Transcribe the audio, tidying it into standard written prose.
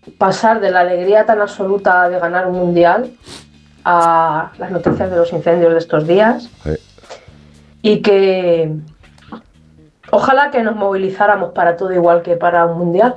pasar de la alegría tan absoluta de ganar un mundial a las noticias de los incendios de estos días. Y que ojalá que nos movilizáramos para todo igual que para un mundial.